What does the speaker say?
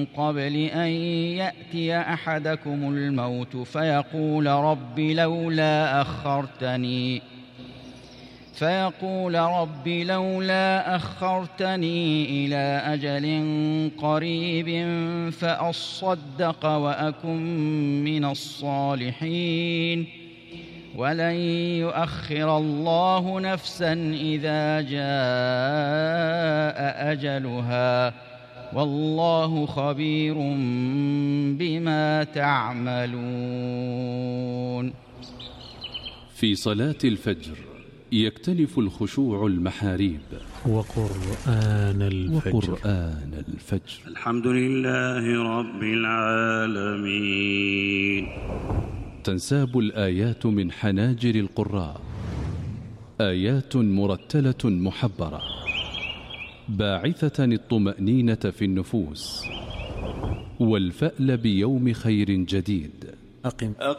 قبل أن يأتي أحدكم الموت فيقول رب لولا أخرتني إلى أجل قريب فأصدق وأكن من الصالحين ولن يؤخر الله نفسا إذا جاء أجلها والله خبير بما تعملون. في صلاة الفجر يكتنف الخشوع المحاريب. وقرآن الفجر. الحمد لله رب العالمين. تنساب الآيات من حناجر القراء، آيات مرتلة محبرة باعثة الطمأنينة في النفوس والفأل بيوم خير جديد. أقم